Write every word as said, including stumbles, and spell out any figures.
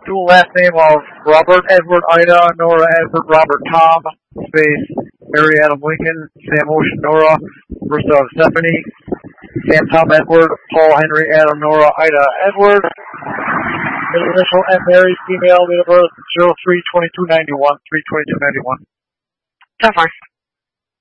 Dual last name of Robert Edward Ida Nora Edward Robert Tom space Mary Adam Lincoln Sam Ocean Nora Versa Stephanie Sam Tom Edward Paul Henry Adam Nora Ida Edward. Middle initial M Mary female date of birth zero three twenty two ninety one three twenty two ninety one. ten four.